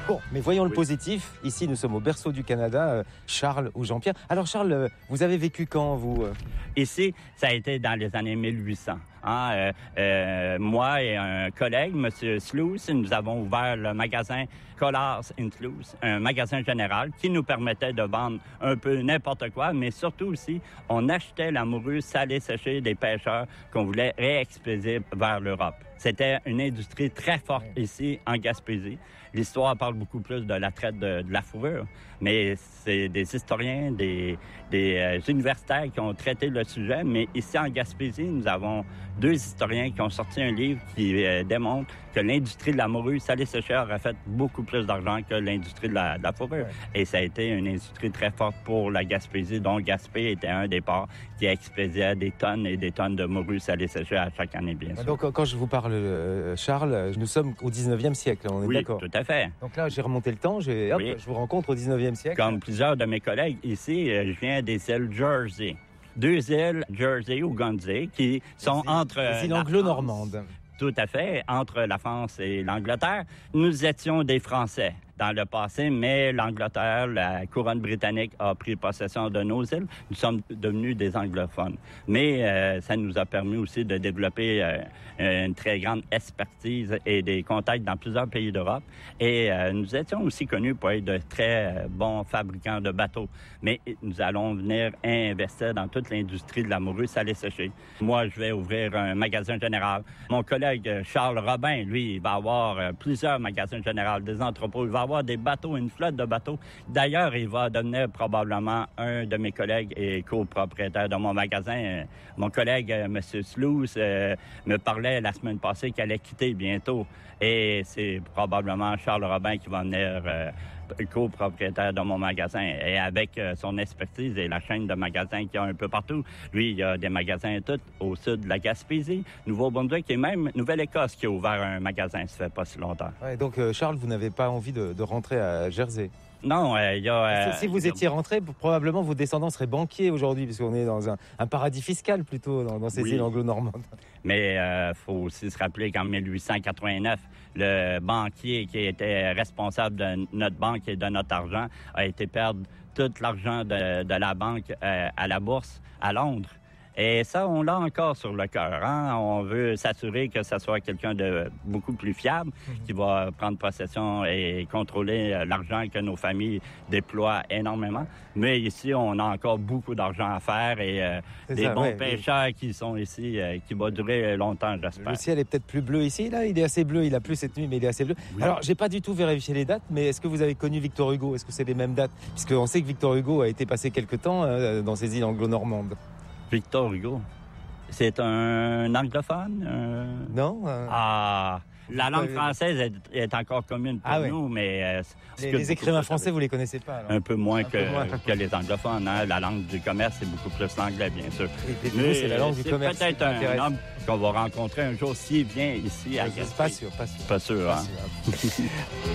Bon, mais voyons le positif. Ici, nous sommes au berceau du Canada. Charles ou Jean-Pierre. Alors, Charles, vous avez vécu quand, vous? Ici, ça a été dans les années 1800. Moi et un collègue, M. Sluice, nous avons ouvert le magasin Collars & Sluice, un magasin général qui nous permettait de vendre un peu n'importe quoi, mais surtout aussi, on achetait la morue salée séchée des pêcheurs qu'on voulait réexpédier vers l'Europe. C'était une industrie très forte ici, en Gaspésie. L'histoire parle beaucoup plus de la traite de la fourrure, mais c'est des historiens, des universitaires qui ont traité le sujet. Mais ici, en Gaspésie, nous avons 2 historiens qui ont sorti un livre qui démontre que l'industrie de la morue salée séchée aurait fait beaucoup plus d'argent que l'industrie de la fourrure. Ouais. Et ça a été une industrie très forte pour la Gaspésie, dont Gaspé était un des ports qui expédiait des tonnes et des tonnes de morue salée séchée à chaque année, bien sûr. Donc, quand je vous parle, Charles, nous sommes au 19e siècle, on est d'accord? Oui, tout à fait. Donc là, j'ai remonté le temps, je vous rencontre au 19e siècle. Comme plusieurs de mes collègues ici, je viens des îles Jersey. 2 îles, Jersey ou Guernsey, qui sont entre... Les îles anglo-normandes. Tout à fait, entre la France et l'Angleterre. Nous étions des Français dans le passé, mais l'Angleterre, la couronne britannique a pris possession de nos îles. Nous sommes devenus des anglophones. Mais ça nous a permis aussi de développer une très grande expertise et des contacts dans plusieurs pays d'Europe. Et nous étions aussi connus pour être de très bons fabricants de bateaux. Mais nous allons venir investir dans toute l'industrie de la morue salée séchée. Moi, je vais ouvrir un magasin général. Mon collègue Charles Robin, lui, il va avoir plusieurs magasins généraux, des entrepôts. Il va avoir des bateaux, une flotte de bateaux. D'ailleurs, il va devenir probablement un de mes collègues et copropriétaire de mon magasin. Mon collègue, M. Sluice, me parlait la semaine passée qu'il allait quitter bientôt. Et c'est probablement Charles Robin qui va venir copropriétaire de mon magasin. Et avec son expertise et la chaîne de magasins qu'il y a un peu partout, lui, il y a des magasins tout au sud de la Gaspésie, Nouveau-Brunswick et même Nouvelle-Écosse qui a ouvert un magasin, ça fait pas si longtemps. Ouais, donc, Charles, vous n'avez pas envie de rentrer à Jersey? Non, il y a... Si vous étiez rentré, probablement vos descendants seraient banquiers aujourd'hui, puisqu'on est dans un paradis fiscal plutôt, dans ces îles anglo-normandes. Mais faut aussi se rappeler qu'en 1889, le banquier qui était responsable de notre banque et de notre argent a été perdre tout l'argent de la banque à la bourse à Londres. Et ça, on l'a encore sur le cœur. On veut s'assurer que ça soit quelqu'un de beaucoup plus fiable qui va prendre possession et contrôler l'argent que nos familles déploient énormément. Mais ici, on a encore beaucoup d'argent à faire et des bons pêcheurs qui sont ici, qui vont durer longtemps, j'espère. Le ciel est peut-être plus bleu ici, là. Il est assez bleu. Il a plu cette nuit, mais il est assez bleu. Oui. Alors, j'ai pas du tout vérifié les dates, mais est-ce que vous avez connu Victor Hugo? Est-ce que c'est les mêmes dates? Puisqu'on sait que Victor Hugo a été passé quelque temps dans ces îles anglo-normandes. Victor Hugo, c'est un anglophone? Non. La langue française est encore commune pour nous, mais... les écrivains français, vous les connaissez pas, alors. Un peu moins que les anglophones. La langue du commerce, c'est beaucoup plus l'anglais, bien sûr. Mais c'est la langue du commerce. C'est peut-être un homme qu'on va rencontrer un jour s'il vient ici à Gaspé. Pas sûr. Pas sûr.